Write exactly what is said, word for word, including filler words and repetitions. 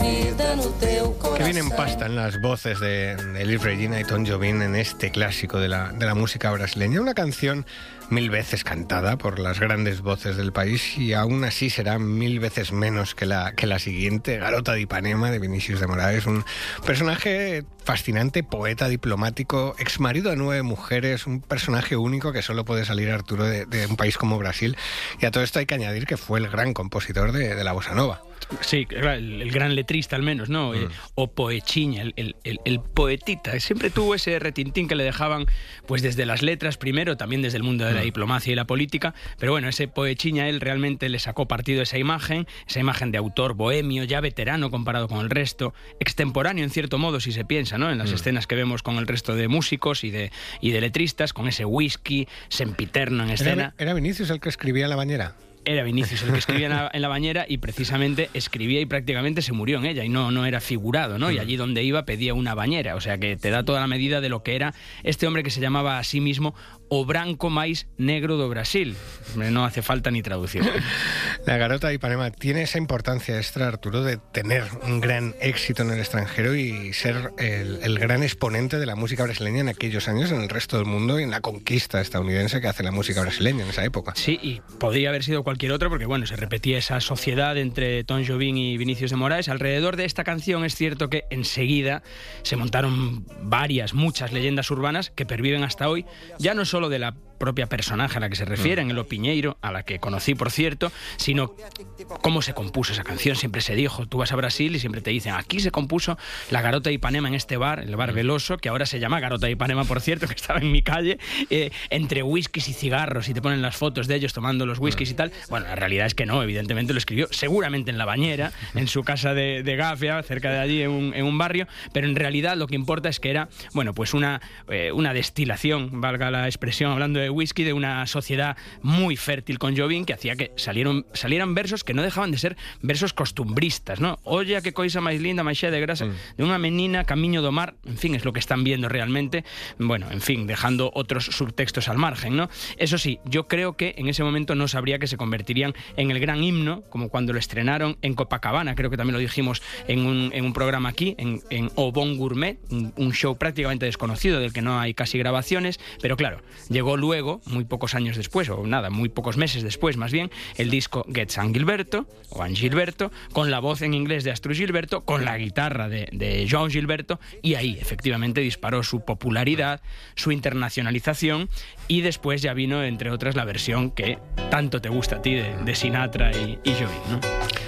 Que vienen pasta en las voces de, de Elis Regina y Tom Jobim en este clásico de la, de la música brasileña. Una canción mil veces cantada por las grandes voces del país y aún así será mil veces menos que la, que la siguiente, Garota de Ipanema, de Vinícius de Moraes. Un personaje fascinante, poeta, diplomático, exmarido de nueve mujeres, un personaje único que solo puede salir Arturo de, de un país como Brasil. Y a todo esto hay que añadir que fue el gran compositor de, de la bossa nova. Sí, el, el gran letrista al menos, ¿no? Mm. Eh, o poechiña, el, el, el, el poetita. Siempre tuvo ese retintín que le dejaban, pues desde las letras primero, también desde el mundo de la mm. diplomacia y la política, pero bueno, ese poechiña él realmente le sacó partido de esa imagen, esa imagen de autor bohemio, ya veterano comparado con el resto, extemporáneo en cierto modo si se piensa, ¿no? En las mm. escenas que vemos con el resto de músicos y de, y de letristas, con ese whisky sempiterno en escena. ¿Era, ¿Era Vinícius el que escribía en la bañera? Era Vinícius el que escribía en la, en la bañera y precisamente escribía y prácticamente se murió en ella y no, no era figurado, ¿no? Y allí donde iba pedía una bañera, o sea que te da toda la medida de lo que era este hombre que se llamaba a sí mismo o branco máis negro do Brasil. No hace falta ni traducción. La Garota de Ipanema tiene esa importancia extra, Arturo, de tener un gran éxito en el extranjero y ser el, el gran exponente de la música brasileña en aquellos años en el resto del mundo y en la conquista estadounidense que hace la música brasileña en esa época. Sí, y podría haber sido cualquier otro porque, bueno, se repetía esa sociedad entre Tom Jobim y Vinícius de Moraes. Alrededor de esta canción es cierto que enseguida se montaron varias, muchas leyendas urbanas que perviven hasta hoy, ya no solo de la propia personaje a la que se refieren, el Piñeiro, a la que conocí, por cierto, sino cómo se compuso esa canción. Siempre se dijo, tú vas a Brasil y siempre te dicen, aquí se compuso la Garota de Ipanema en este bar, el bar Veloso, que ahora se llama Garota de Ipanema, por cierto, que estaba en mi calle, eh, entre whiskies y cigarros, y te ponen las fotos de ellos tomando los whiskies y tal. Bueno, la realidad es que no, evidentemente lo escribió seguramente en la bañera, en su casa de, de Gafia, cerca de allí, en un, en un barrio, pero en realidad lo que importa es que era, bueno, pues una, eh, una destilación, valga la expresión, hablando de whisky, de una sociedad muy fértil con Jobim, que hacía que salieron, salieran versos que no dejaban de ser versos costumbristas, ¿no? Oye, qué cosa más linda, más chea de grasa, mm. de una menina, camiño do mar, en fin, es lo que están viendo realmente, bueno, en fin, dejando otros subtextos al margen, ¿no? Eso sí, yo creo que en ese momento no sabría que se convertirían en el gran himno, como cuando lo estrenaron en Copacabana, creo que también lo dijimos en un, en un programa aquí, en, en O Bon Gourmet, un, un show prácticamente desconocido, del que no hay casi grabaciones, pero claro, llegó luego, muy pocos años después, o nada, muy pocos meses después más bien, el disco Get San Gilberto, o An Gilberto, con la voz en inglés de Astrud Gilberto, con la guitarra de, de João Gilberto, y ahí efectivamente disparó su popularidad, su internacionalización, y después ya vino, entre otras, la versión que tanto te gusta a ti de, de Sinatra y, y Jobim, ¿no?